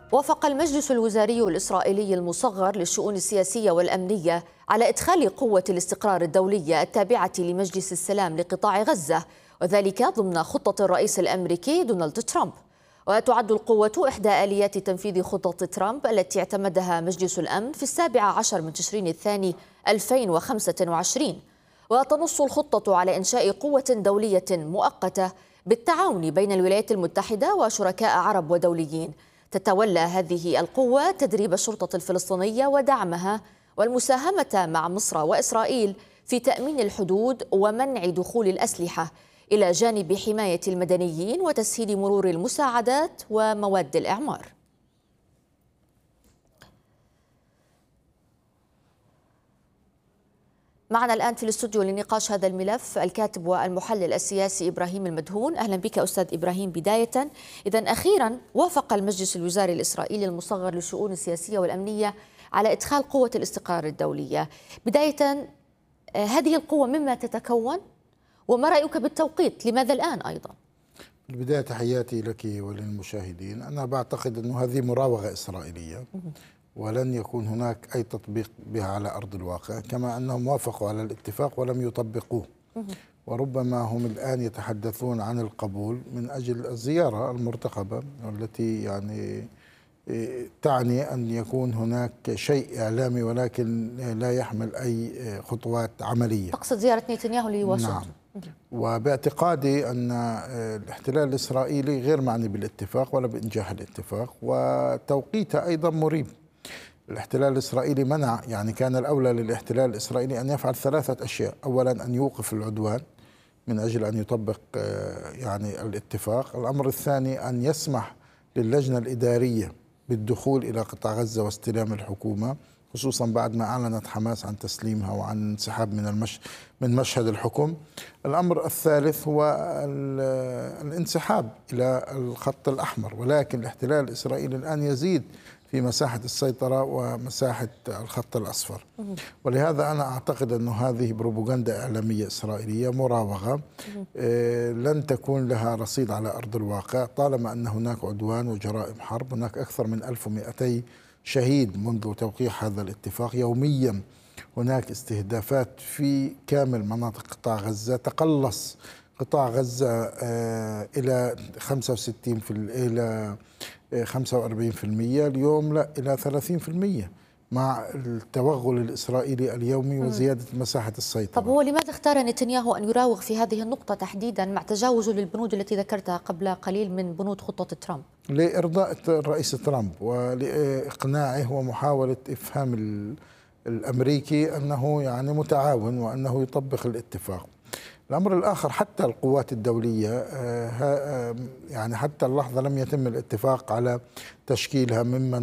وافق المجلس الوزاري الإسرائيلي المصغر للشؤون السياسية والأمنية على إدخال قوة الاستقرار الدولية التابعة لمجلس السلام لقطاع غزة، وذلك ضمن خطة الرئيس الأمريكي دونالد ترامب. وتعد القوة إحدى آليات تنفيذ خطط ترامب التي اعتمدها مجلس الأمن في 17 من تشرين الثاني 2025. وتنص الخطة على إنشاء قوة دولية مؤقتة بالتعاون بين الولايات المتحدة وشركاء عرب ودوليين، تتولى هذه القوة تدريب الشرطة الفلسطينية ودعمها والمساهمة مع مصر وإسرائيل في تأمين الحدود ومنع دخول الأسلحة، إلى جانب حماية المدنيين وتسهيل مرور المساعدات ومواد الإعمار. معنا الآن في الاستوديو لنقاش هذا الملف الكاتب والمحلل السياسي إبراهيم المدهون. أهلا بك أستاذ إبراهيم. بداية، إذن أخيرا وافق المجلس الوزاري الإسرائيلي المصغر للشؤون السياسية والأمنية على إدخال قوة الاستقرار الدولية. بداية، هذه القوة مما تتكون، وما رأيك بالتوقيت؟ لماذا الآن أيضا؟ البداية تحياتي لك وللمشاهدين. أنا بعتقد أن هذه مراوغة إسرائيلية ولن يكون هناك أي تطبيق بها على أرض الواقع، كما أنهم وافقوا على الاتفاق ولم يطبقوه، وربما هم الآن يتحدثون عن القبول من أجل الزيارة المرتقبة التي يعني تعني أن يكون هناك شيء إعلامي ولكن لا يحمل أي خطوات عملية. تقصد زيارة نتنياهو لواشنطن؟ نعم. وباعتقادي أن الاحتلال الإسرائيلي غير معني بالاتفاق ولا بإنجاح الاتفاق، وتوقيته أيضا مريب. الاحتلال الإسرائيلي منع، يعني كان الأولى للاحتلال الإسرائيلي أن يفعل 3 أشياء. أولا أن يوقف العدوان من أجل أن يطبق يعني الاتفاق. الأمر الثاني أن يسمح للجنة الإدارية بالدخول إلى قطاع غزة واستلام الحكومة، خصوصا بعد ما أعلنت حماس عن تسليمها وعن انسحاب من مشهد الحكم. الأمر الثالث هو الانسحاب إلى الخط الأحمر، ولكن الاحتلال الإسرائيلي الآن يزيد في مساحة السيطرة ومساحة الخط الأصفر. ولهذا أنا أعتقد أن هذه بروباغندا إعلامية إسرائيلية مراوغة لن تكون لها رصيد على أرض الواقع، طالما أن هناك عدوان وجرائم حرب. هناك أكثر من 1200 شهيد منذ توقيع هذا الاتفاق. يوميا هناك استهدافات في كامل مناطق قطاع غزة. تقلص قطاع غزة إلى 45%، اليوم لا، إلى 30%، مع التوغل الإسرائيلي اليومي وزيادة مساحة السيطرة. طب هو لماذا اختار نتنياهو أن يراوغ في هذه النقطة تحديدا مع تجاوزه للبنود التي ذكرتها قبل قليل من بنود خطة ترامب؟ لإرضاء الرئيس ترامب ولإقناعه ومحاولة إفهام الأمريكي أنه يعني متعاون وأنه يطبق الاتفاق. الأمر الآخر، حتى القوات الدولية يعني حتى اللحظة لم يتم الاتفاق على تشكيلها،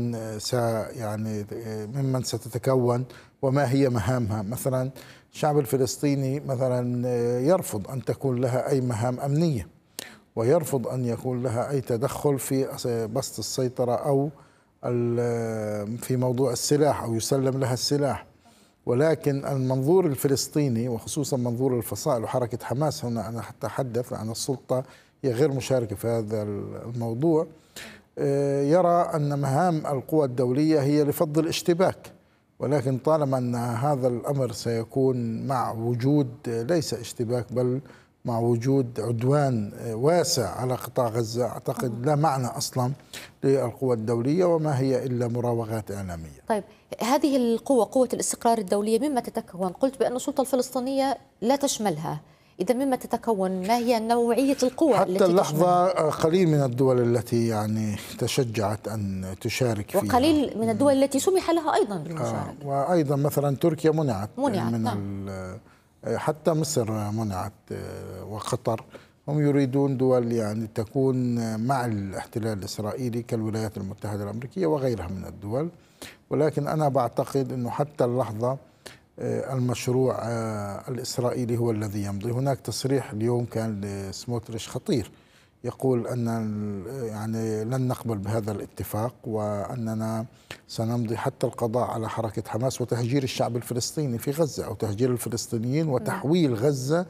ممن ستتكون وما هي مهامها. مثلا الشعب الفلسطيني مثلا يرفض أن تكون لها أي مهام أمنية، ويرفض أن يكون لها أي تدخل في بسط السيطرة أو في موضوع السلاح أو يسلم لها السلاح. ولكن المنظور الفلسطيني وخصوصا منظور الفصائل وحركة حماس، هنا أنا أتحدث عن السلطة، هي غير مشاركة في هذا الموضوع، يرى أن مهام القوى الدولية هي لفض الاشتباك. ولكن طالما أن هذا الأمر سيكون مع وجود ليس اشتباك بل مع وجود عدوان واسع على قطاع غزة، أعتقد لا معنى أصلا للقوى الدولية وما هي إلا مراوغات إعلامية. طيب، هذه القوة، قوة الاستقرار الدولية، مما تتكون؟ قلت بأن السلطة الفلسطينية لا تشملها، إذا مما تتكون؟ ما هي نوعية القوة حتى التي اللحظة قليل من الدول التي يعني تشجعت أن تشارك فيها، وقليل من الدول التي سمح لها أيضا بالمشاركة. وأيضا مثلا تركيا منعت من نعم. حتى مصر منعت وقطر. هم يريدون دول يعني تكون مع الاحتلال الإسرائيلي كالولايات المتحدة الأمريكية وغيرها من الدول. ولكن أنا بعتقد أنه حتى اللحظة المشروع الإسرائيلي هو الذي يمضي. هناك تصريح اليوم كان لسموتريش خطير يقول أن يعني لن نقبل بهذا الاتفاق، وأننا سنمضي حتى القضاء على حركة حماس وتهجير الشعب الفلسطيني في غزة، أو تهجير الفلسطينيين وتحويل غزة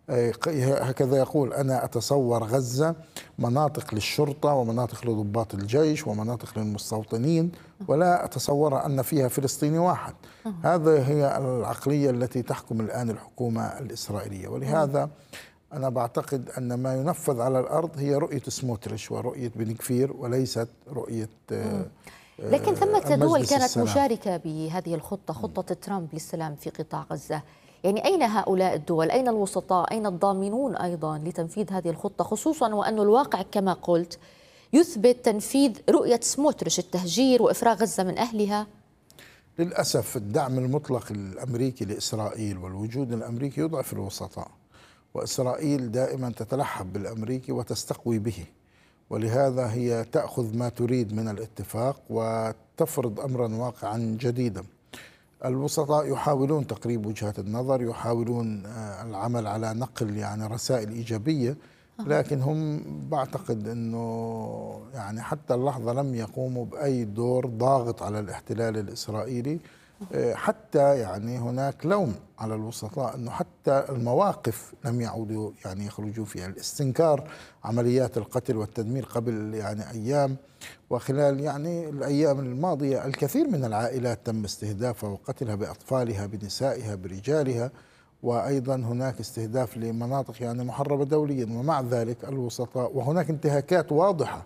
هكذا يقول: أنا أتصور غزة مناطق للشرطة ومناطق لضباط الجيش ومناطق للمستوطنين، ولا أتصور أن فيها فلسطيني واحد. هذه هي العقلية التي تحكم الآن الحكومة الإسرائيلية. ولهذا أنا بعتقد أن ما ينفذ على الأرض هي رؤية سموتريش ورؤية بن كفير، وليست رؤية لكن ثمة دول كانت السلام. مشاركة بهذه الخطة، خطة ترامب للسلام في قطاع غزة. يعني أين هؤلاء الدول؟ أين الوسطاء؟ أين الضامنون أيضا لتنفيذ هذه الخطة، خصوصا وأن الواقع كما قلت يثبت تنفيذ رؤية سموتريش، التهجير وإفراغ غزة من أهلها؟ للأسف الدعم المطلق الأمريكي لإسرائيل والوجود الأمريكي يضعف الوسطاء، وإسرائيل دائما تتلحب بالأمريكي وتستقوي به، ولهذا هي تأخذ ما تريد من الاتفاق وتفرض أمرا واقعا جديدا. الوسطاء يحاولون تقريب وجهات النظر، يحاولون العمل على نقل يعني رسائل إيجابية، لكن هم بعتقد أنه يعني حتى اللحظة لم يقوموا بأي دور ضاغط على الاحتلال الإسرائيلي. حتى يعني هناك لوم على الوسطاء أنه حتى المواقف لم يعودوا يعني يخرجوا فيها. الاستنكار عمليات القتل والتدمير قبل يعني أيام، وخلال يعني الأيام الماضية الكثير من العائلات تم استهدافها وقتلها بأطفالها بنسائها برجالها، وأيضا هناك استهداف لمناطق يعني محررة دوليا، ومع ذلك الوسطاء وهناك انتهاكات واضحة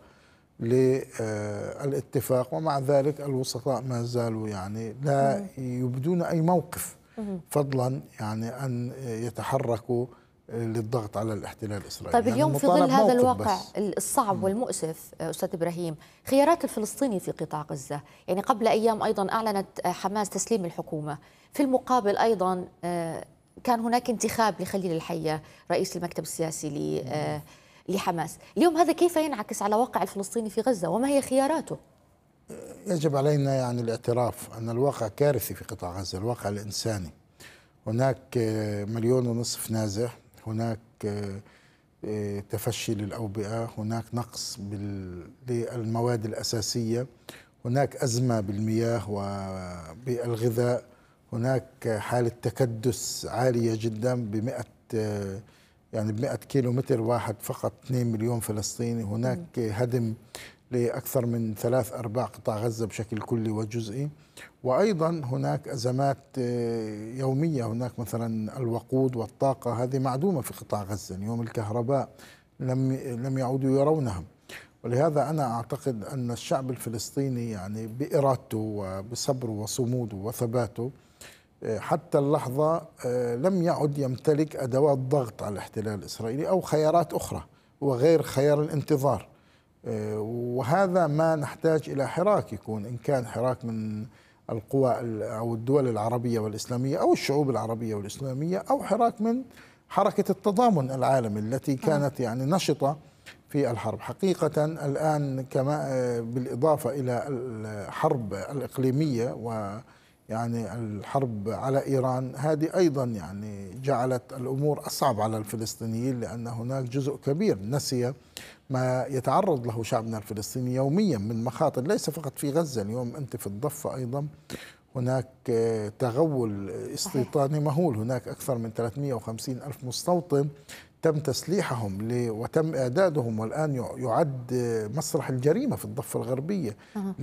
للاتفاق، ومع ذلك الوسطاء ما زالوا يعني لا يبدون أي موقف، فضلا يعني أن يتحركوا للضغط على الاحتلال الإسرائيلي. طيب اليوم يعني في ظل هذا الواقع بس. الصعب والمؤسف أستاذ إبراهيم، خيارات الفلسطيني في قطاع غزة، يعني قبل أيام أيضا أعلنت حماس تسليم الحكومة، في المقابل أيضا كان هناك انتخاب لخليل الحية رئيس المكتب السياسي لحماس. اليوم هذا كيف ينعكس على واقع الفلسطيني في غزة وما هي خياراته؟ يجب علينا يعني الاعتراف أن الواقع كارثي في قطاع غزة، الواقع الإنساني. هناك 1.5 مليون نازح، هناك تفشي للأوبئة، هناك نقص بالمواد الأساسية، هناك أزمة بالمياه وبالغذاء، هناك حالة تكدس عالية جدا ب100 كيلومتر واحد فقط 2 مليون فلسطيني. هناك هدم لأكثر من 3/4 قطاع غزة بشكل كلي وجزئي، وأيضا هناك أزمات يومية. هناك مثلا الوقود والطاقة هذه معدومة في قطاع غزة، اليوم الكهرباء لم يعودوا يرونها. ولهذا أنا أعتقد أن الشعب الفلسطيني يعني بإرادته وبصبره وصموده وثباته حتى اللحظة لم يعد يمتلك أدوات ضغط على الاحتلال الإسرائيلي أو خيارات أخرى وغير خيار الانتظار. وهذا ما نحتاج إلى حراك، يكون إن كان حراك من القوى أو الدول العربية والإسلامية أو الشعوب العربية والإسلامية، أو حراك من حركة التضامن العالمي التي كانت يعني نشطة في الحرب. حقيقة الآن كما بالإضافة إلى الحرب الإقليمية ويعني الحرب على إيران، هذه أيضا يعني جعلت الأمور أصعب على الفلسطينيين، لأن هناك جزء كبير نسي ما يتعرض له شعبنا الفلسطيني يوميا من مخاطر، ليس فقط في غزة. اليوم أنت في الضفة أيضا هناك تغول استيطاني مهول، هناك أكثر من 350 ألف مستوطن تم تسليحهم وتم إعدادهم، والآن يعد مسرح الجريمة في الضفة الغربية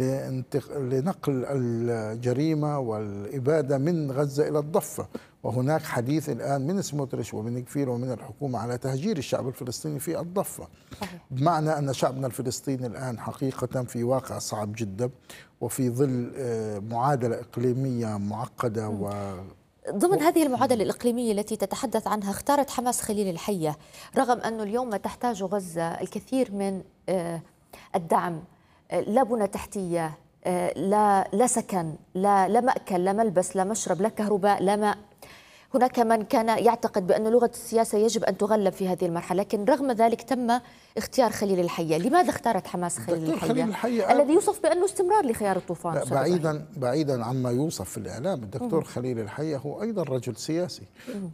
لنقل الجريمة والإبادة من غزة إلى الضفة. وهناك حديث الآن من سموتريش ومن كفير ومن الحكومة على تهجير الشعب الفلسطيني في الضفة، بمعنى أن شعبنا الفلسطيني الآن حقيقة في واقع صعب جدا، وفي ظل معادلة إقليمية معقدة ضمن هذه المعادلة الإقليمية التي تتحدث عنها اختارت حماس خليل الحية، رغم أنه اليوم تحتاج غزة الكثير من الدعم، لا بنى تحتية، لا سكن، لا مأكل، لا ملبس، لا مشرب، لا كهرباء، لا ماء. هناك من كان يعتقد بأن لغة السياسة يجب أن تغلب في هذه المرحلة، لكن رغم ذلك تم اختيار خليل الحية. لماذا اختارت حماس خليل الحية الذي يوصف بأنه استمرار لخيار الطوفان؟ بعيدا عما يوصف في الإعلام، الدكتور خليل الحية هو أيضا رجل سياسي،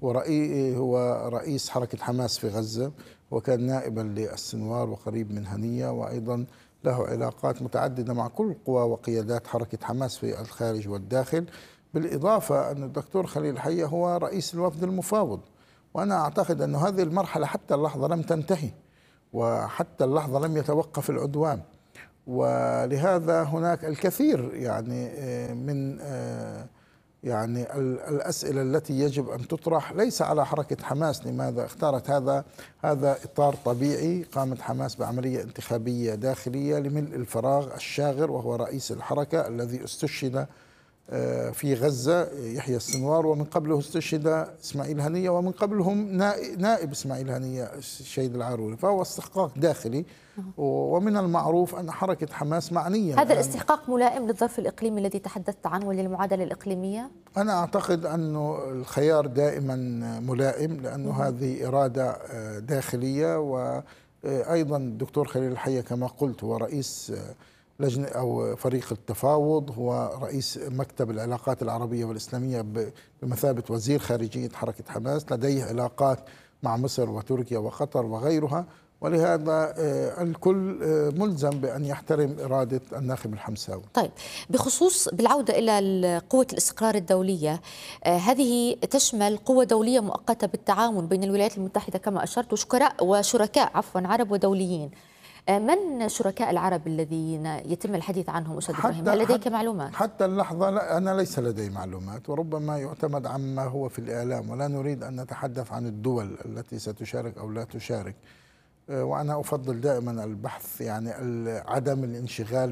هو رئيس حركة حماس في غزة، وكان نائبا للسنوار وقريب من هنية، وأيضا له علاقات متعددة مع كل قوى وقيادات حركة حماس في الخارج والداخل. بالإضافة أن الدكتور خليل الحية هو رئيس الوفد المفاوض، وأنا أعتقد أن هذه المرحلة حتى اللحظة لم تنتهي، وحتى اللحظة لم يتوقف العدوان، ولهذا هناك الكثير يعني من يعني الأسئلة التي يجب أن تطرح ليس على حركة حماس لماذا اختارت هذا إطار طبيعي. قامت حماس بعملية انتخابية داخلية لملء الفراغ الشاغر، وهو رئيس الحركة الذي استشهد في غزة يحيى السنوار، ومن قبله استشهد إسماعيل هنية، ومن قبلهم نائب إسماعيل هنية الشهيد العاروري، فهو استحقاق داخلي. ومن المعروف أن حركة حماس معنية. هذا الاستحقاق ملائم للظرف الإقليمي الذي تحدثت عنه وللمعادلة الإقليمية؟ أنا أعتقد أن الخيار دائما ملائم، لأنه هذه إرادة داخلية. وأيضا الدكتور خليل الحية كما قلت هو رئيس لجنة أو فريق التفاوض، هو رئيس مكتب العلاقات العربية والإسلامية بمثابة وزير خارجية حركة حماس، لديه علاقات مع مصر وتركيا وقطر وغيرها، ولهذا الكل ملزم بأن يحترم إرادة الناخب الحمساوي. طيب، بخصوص بالعودة إلى قوة الاستقرار الدولية، هذه تشمل قوة دولية مؤقتة بالتعاون بين الولايات المتحدة كما أشرت وشركاء عرب ودوليين. من شركاء العرب الذين يتم الحديث عنهم أستاذ إبراهيم؟ هل لديك معلومات؟ حتى اللحظة لا، أنا ليس لدي معلومات، وربما يعتمد عما هو في الإعلام، ولا نريد أن نتحدث عن الدول التي ستشارك أو لا تشارك. وأنا أفضل دائما البحث، يعني عدم الانشغال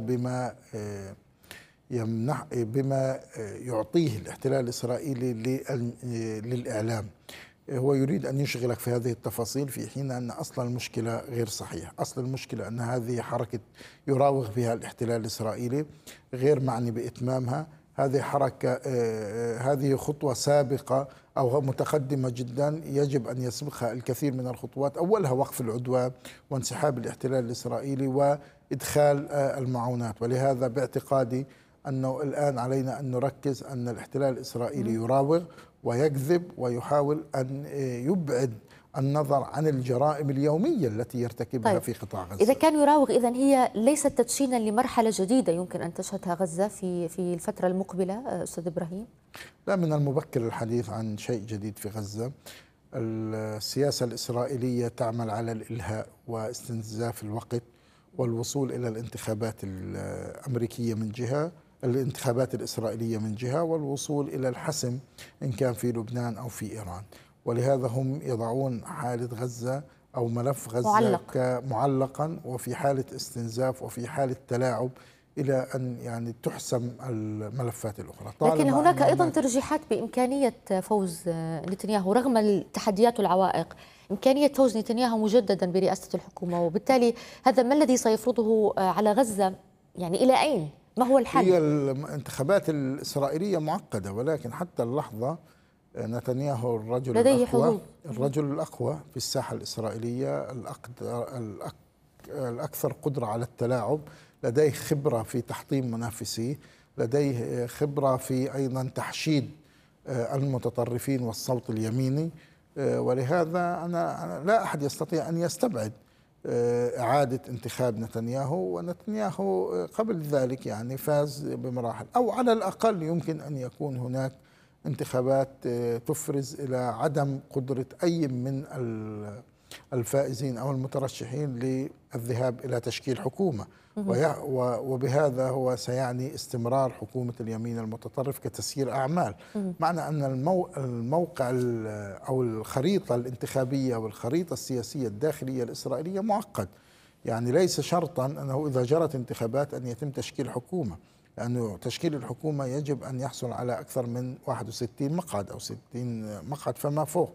بما يعطيه الاحتلال الإسرائيلي للإعلام. هو يريد أن يشغلك في هذه التفاصيل، في حين أن أصل المشكلة غير صحيح. أصل المشكلة أن هذه حركة يراوغ فيها الاحتلال الإسرائيلي، غير معني بإتمامها. هذه حركة، هذه خطوة سابقة أو متقدمة جدا، يجب أن يسبقها الكثير من الخطوات، أولها وقف العدوان وانسحاب الاحتلال الإسرائيلي وإدخال المعونات. ولهذا باعتقادي أنه الآن علينا أن نركز أن الاحتلال الإسرائيلي يراوغ ويكذب ويحاول أن يبعد النظر عن الجرائم اليومية التي يرتكبها طيب، في قطاع غزة. إذا كان يراوغ، إذن هي ليست تدشينا لمرحلة جديدة يمكن أن تشهدها غزة في الفترة المقبلة أستاذ إبراهيم؟ لا، من المبكر الحديث عن شيء جديد في غزة. السياسة الإسرائيلية تعمل على الإلهاء واستنزاف الوقت والوصول إلى الانتخابات الأمريكية من جهة، الانتخابات الإسرائيلية من جهة، والوصول إلى الحسم إن كان في لبنان أو في إيران. ولهذا هم يضعون حالة غزة أو ملف غزة معلقا، وفي حالة استنزاف وفي حالة تلاعب إلى أن يعني تحسم الملفات الأخرى. لكن هناك أيضا ترجيحات بإمكانية فوز نتنياهو رغم التحديات والعوائق، إمكانية فوز نتنياهو مجددا برئاسة الحكومة، وبالتالي هذا ما الذي سيفرضه على غزة؟ يعني إلى أين؟ ما هو الحل؟ هي الانتخابات الإسرائيلية معقدة، ولكن حتى اللحظة نتنياهو الرجل الأقوى في الساحة الإسرائيلية، الأكثر قدرة على التلاعب، لديه خبرة في تحطيم منافسيه، لديه خبرة في أيضا تحشيد المتطرفين والصوت اليميني. ولهذا أنا لا أحد يستطيع أن يستبعد إعادة انتخاب نتنياهو. ونتنياهو قبل ذلك يعني فاز بمراحل، أو على الأقل يمكن أن يكون هناك انتخابات تفرز إلى عدم قدرة أي من الفائزين أو المترشحين للذهاب إلى تشكيل حكومة. وبهذا هو سيعني استمرار حكومة اليمين المتطرف كتسيير أعمال. معنى أن الموقع أو الخريطة الانتخابية والخريطة السياسية الداخلية الإسرائيلية معقد. يعني ليس شرطا أنه إذا جرت انتخابات أن يتم تشكيل حكومة، لأنه تشكيل الحكومة يجب أن يحصل على أكثر من 61 مقعد أو 60 مقعد فما فوق.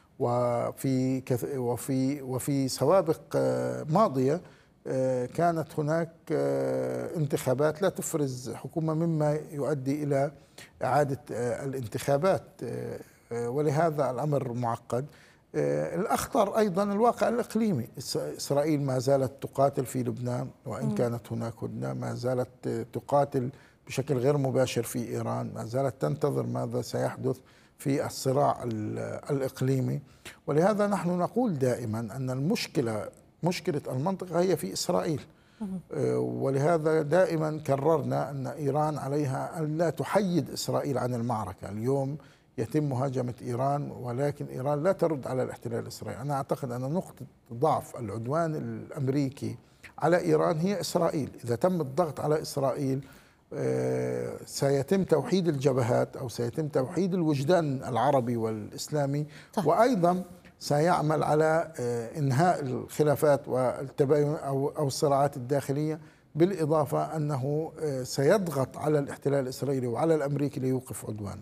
وفي سوابق ماضية كانت هناك انتخابات لا تفرز حكومة، مما يؤدي إلى إعادة الانتخابات. ولهذا الأمر معقد. الأخطر أيضا الواقع الإقليمي. إسرائيل ما زالت تقاتل في لبنان، وإن كانت هناك هدنة، ما زالت تقاتل بشكل غير مباشر في إيران، ما زالت تنتظر ماذا سيحدث في الصراع الإقليمي. ولهذا نحن نقول دائما أن مشكلة المنطقة هي في إسرائيل. ولهذا دائما كررنا أن إيران عليها أن لا تحيد إسرائيل عن المعركة. اليوم يتم مهاجمة إيران، ولكن إيران لا ترد على الاحتلال الإسرائيلي. أنا أعتقد أن نقطة ضعف العدوان الأمريكي على إيران هي إسرائيل. إذا تم الضغط على إسرائيل سيتم توحيد الجبهات أو سيتم توحيد الوجدان العربي والإسلامي. طيب. وأيضا سيعمل على إنهاء الخلافات والتباين أو الصراعات الداخلية، بالإضافة أنه سيضغط على الاحتلال الإسرائيلي وعلى الأمريكي ليوقف عدوانه.